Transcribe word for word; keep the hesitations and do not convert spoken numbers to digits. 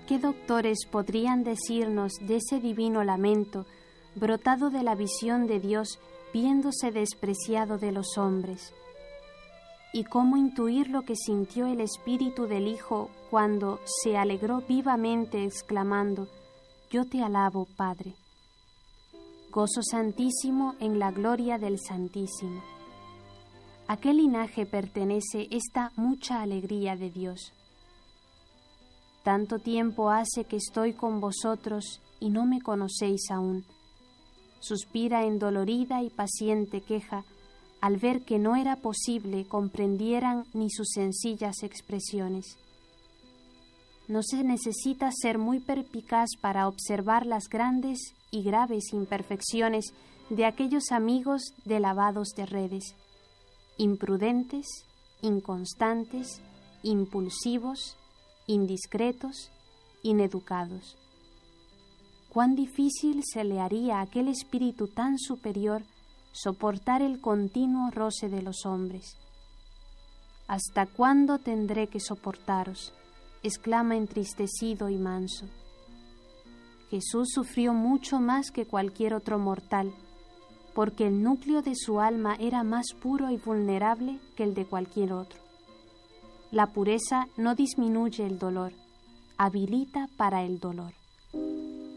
¿Qué doctores podrían decirnos de ese divino lamento, brotado de la visión de Dios, viéndose despreciado de los hombres? ¿Y cómo intuir lo que sintió el espíritu del Hijo cuando se alegró vivamente exclamando: «Yo te alabo, Padre»? Gozo santísimo en la gloria del Santísimo. ¿A qué linaje pertenece esta mucha alegría de Dios? Tanto tiempo hace que estoy con vosotros y no me conocéis aún. Suspira en dolorida y paciente queja al ver que no era posible comprendieran ni sus sencillas expresiones. No se necesita ser muy perspicaz para observar las grandes y graves imperfecciones de aquellos amigos de lavados de redes, imprudentes, inconstantes, impulsivos, indiscretos, ineducados. Cuán difícil se le haría a aquel espíritu tan superior soportar el continuo roce de los hombres. ¿Hasta cuándo tendré que soportaros?, exclama entristecido y manso. Jesús sufrió mucho más que cualquier otro mortal, porque el núcleo de su alma era más puro y vulnerable que el de cualquier otro. La pureza no disminuye el dolor, habilita para el dolor.